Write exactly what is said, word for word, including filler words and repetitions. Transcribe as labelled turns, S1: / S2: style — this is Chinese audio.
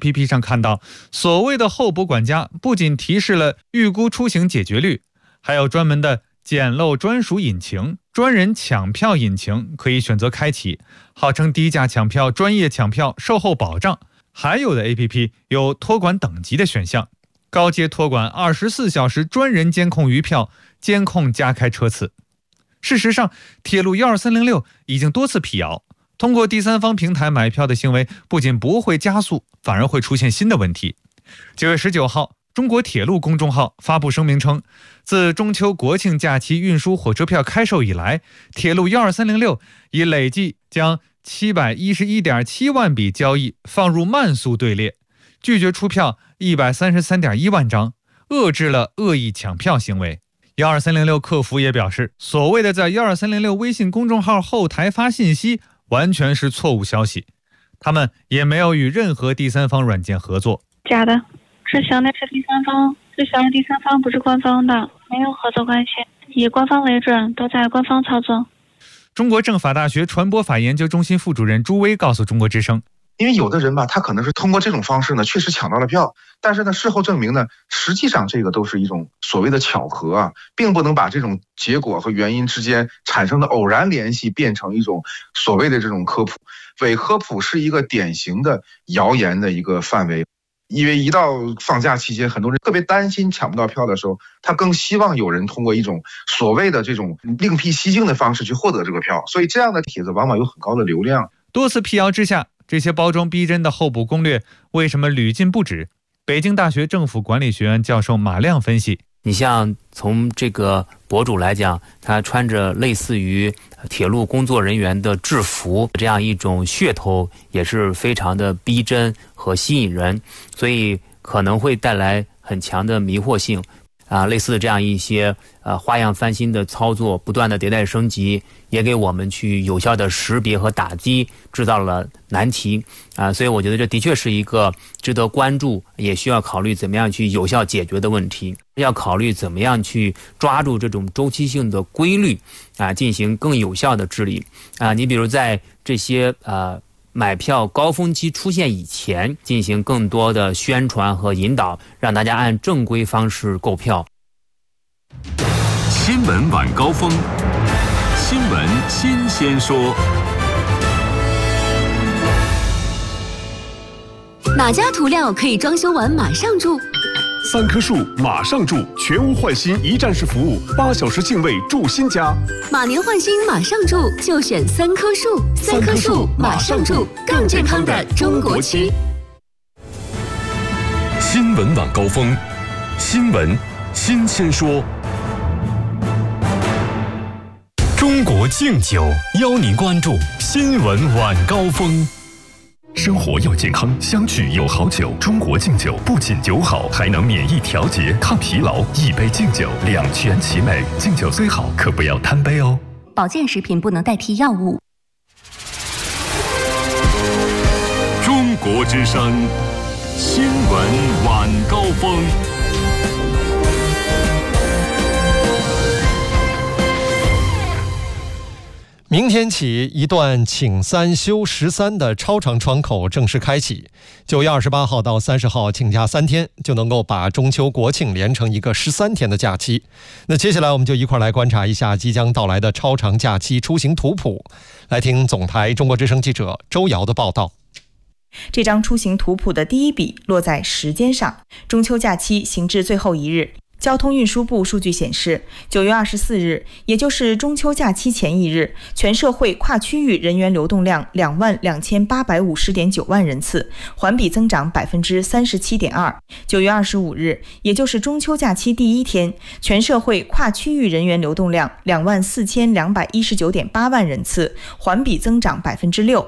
S1: P P 上看到，所谓的候补管家不仅提示了预估出行解决率，还有专门的捡漏专属引擎、专人抢票引擎可以选择开启，号称低价抢票、专业抢票、售后保障。还有的 A P P 有托管等级的选项，高阶托管二十四小时专人监控余票，监控加开车次。事实上，铁路一二三零六已经多次辟谣，通过第三方平台买票的行为不仅不会加速，反而会出现新的问题。九月十九号，中国铁路公众号发布声明称，自中秋国庆假期运输火车票开售以来，铁路一二三零六已累计将七百一十一点七万笔交易放入慢速队列，拒绝出票一百三十三点一万张，遏制了恶意抢票行为。一二三零六客服也表示，所谓的在一二三零六微信公众号后台发信息完全是错误消息，他们也没有与任何第三方软件合作。
S2: 假的，执行的是第三方，执行的第三方不是官方的，没有合作关系，以官方为准，都在官方操作。
S1: 中国政法大学传播法研究中心副主任朱威告诉中国之声，
S3: 因为有的人吧，他可能是通过这种方式呢，确实抢到了票，但是呢，事后证明呢，实际上这个都是一种所谓的巧合啊，并不能把这种结果和原因之间产生的偶然联系变成一种所谓的这种科普。伪科普是一个典型的谣言的一个范围，因为一到放假期间，很多人特别担心抢不到票的时候，他更希望有人通过一种所谓的这种另辟蹊径的方式去获得这个票，所以这样的帖子往往有很高的流量。
S1: 多次辟谣之下，这些包装逼真的候补攻略为什么屡禁不止？北京大学政府管理学院教授马亮分析，
S4: 你像从这个博主来讲，他穿着类似于铁路工作人员的制服，这样一种噱头也是非常的逼真和吸引人，所以可能会带来很强的迷惑性。啊，类似这样一些呃花样翻新的操作，不断的迭代升级，也给我们去有效的识别和打击制造了难题啊，所以我觉得这的确是一个值得关注，也需要考虑怎么样去有效解决的问题。要考虑怎么样去抓住这种周期性的规律啊，进行更有效的治理啊。你比如在这些呃。买票高峰期出现以前，进行更多的宣传和引导，让大家按正规方式购票。
S5: 新闻晚高峰，新闻新鲜说。
S6: 哪家涂料可以装修完马上住？
S7: 三棵树马上住，全屋换新一站式服务，八小时净位住新家。
S6: 马年换新马上住，就选三棵树。三棵树马上住，更健康的中国区。
S5: 新闻晚高峰，新闻新鲜说。中国敬酒邀您关注新闻晚高峰。
S7: 生活要健康，相聚有好酒。中国敬酒不仅酒好，还能免疫调节、抗疲劳。一杯敬酒，两全其美。敬酒最好，可不要贪杯哦。
S6: 保健食品不能代替药物。
S5: 中国之声，新闻晚高峰。
S8: 明天起，一段请三休十三的超长窗口正式开启。九月二十八号到三十号请假三天，就能够把中秋国庆连成一个十三天的假期。那接下来我们就一块来观察一下即将到来的超长假期出行图谱。来听总台中国之声记者周瑶的报道。
S9: 这张出行图谱的第一笔落在时间上，中秋假期行至最后一日。交通运输部数据显示，九月二十四日，也就是中秋假期前一日，全社会跨区域人员流动量两万两千八百五十点九万人次，环比增长百分之三十七点二。九月二十五日，也就是中秋假期第一天，全社会跨区域人员流动量两万四千两百一十九点八万人次，环比增长百分之六。